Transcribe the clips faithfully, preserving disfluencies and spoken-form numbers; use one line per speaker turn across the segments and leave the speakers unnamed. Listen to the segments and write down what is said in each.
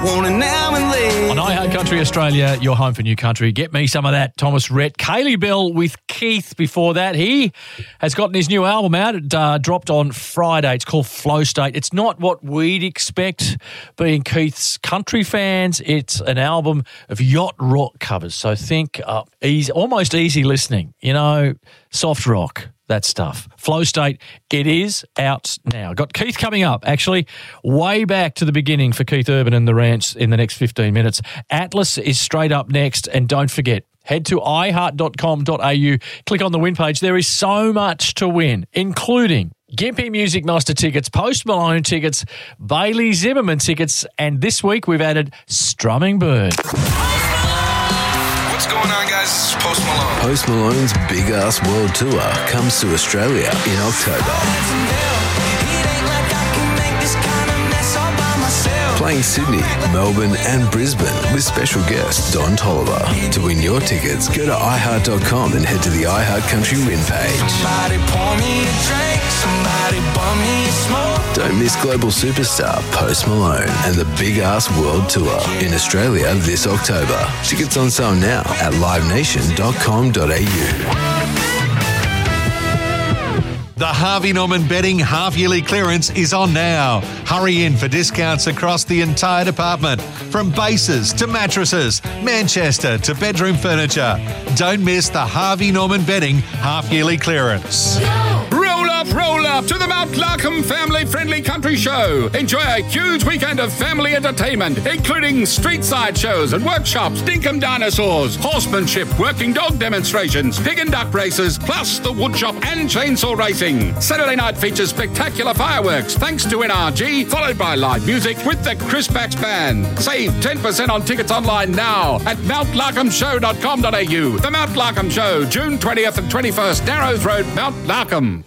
want it now and then.
On iHeart Country Australia, your home for new country. Get me some of that, Thomas Rhett. Kaylee Bell with Keith before that. He has gotten his new album out. It uh, dropped on Friday. It's called Flow State. It's not what we'd expect being Keith's country fans. It's an album of yacht rock covers. So think uh, easy, almost easy listening, you know, soft rock. That stuff. Flow State, it is out now. Got Keith coming up, actually, way back to the beginning for Keith Urban and the Ranch in the next fifteen minutes. Atlas is straight up next, and don't forget, head to i heart dot com dot a u, click on the win page. There is so much to win, including Gympie Music Master tickets, Post Malone tickets, Bailey Zimmerman tickets, and this week we've added Strumming Bird.
What's going on, guys? This is Post Malone.
Post Malone's Big Ass World Tour comes to Australia in October. Playing Sydney, Melbourne and Brisbane with special guest Don Tolliver. To win your tickets, go to i heart dot com and head to the iHeart Country win page.
Somebody pour me a drink, somebody bum me a smoke.
Don't miss global superstar Post Malone and the Big Ass World Tour in Australia this October. Tickets on sale now at live nation dot com dot a u.
The Harvey Norman Bedding half-yearly clearance is on now. Hurry in for discounts across the entire department, from bases to mattresses, Manchester to bedroom furniture. Don't miss the Harvey Norman Bedding half-yearly clearance.
Roll up, roll up to the Mount Larkham family-friendly country show. Enjoy a huge weekend of family entertainment, including street-side shows and workshops, dinkum dinosaurs, horsemanship, working dog demonstrations, pig and duck races, plus the woodshop and chainsaw racing. Saturday night features spectacular fireworks thanks to N R G, followed by live music with the Chris Bax Band. Save ten percent on tickets online now at mount larkham show dot com dot a u. The Mount Larkham Show, June twentieth and twenty-first, Narrows Road, Mount Larkham.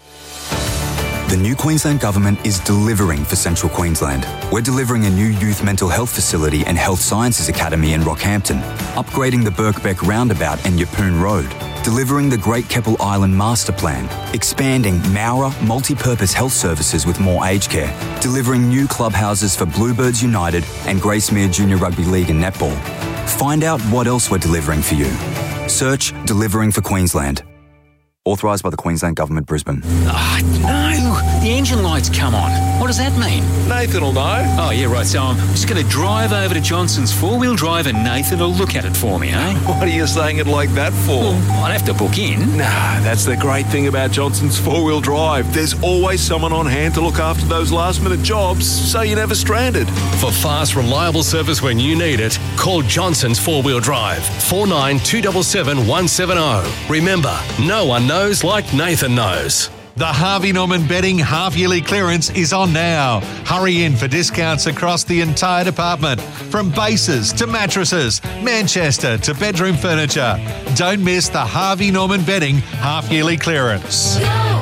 The new Queensland Government is delivering for Central Queensland. We're delivering a new youth mental health facility and health sciences academy in Rockhampton, upgrading the Birkbeck Roundabout and Yeppoon Road, delivering the Great Keppel Island Master Plan, expanding Mowra multi-purpose health services with more aged care, delivering new clubhouses for Bluebirds United and Gracemere Junior Rugby League and Netball. Find out what else we're delivering for you. Search Delivering for Queensland. Authorised by the Queensland Government, Brisbane.
Ah, oh, no! The engine light's come on. What does that mean?
Nathan will know.
Oh, yeah, right. So I'm just going to drive over to Johnson's four-wheel drive and Nathan will look at it for me, eh?
What are you saying it like that for?
Well, I'd have to book in.
Nah, that's the great thing about Johnson's four-wheel drive. There's always someone on hand to look after those last-minute jobs, so you're never stranded.
For fast, reliable service when you need it, call Johnson's four-wheel drive, four nine two seven seven one seven zero. Remember, no one knows like Nathan knows.
The Harvey Norman Bedding half-yearly clearance is on now. Hurry in for discounts across the entire department, from bases to mattresses, Manchester to bedroom furniture. Don't miss the Harvey Norman Bedding half-yearly clearance.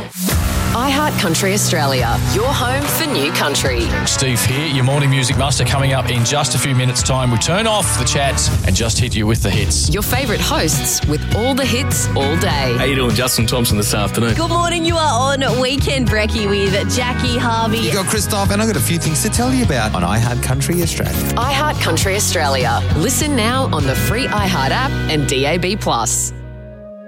iHeart Country Australia, your home for new country.
Steve here, your morning music master, coming up in just a few minutes' time. We turn off the chats and just hit you with the hits.
Your favourite hosts with all the hits all day.
How you doing, Justin Thompson, this afternoon?
Good morning, you are on Weekend Brekkie with Jackie, Harvey.
You got Christoph, and I've got a few things to tell you about on iHeart Country Australia.
iHeart Country Australia. Listen now on the free iHeart app and D A B plus.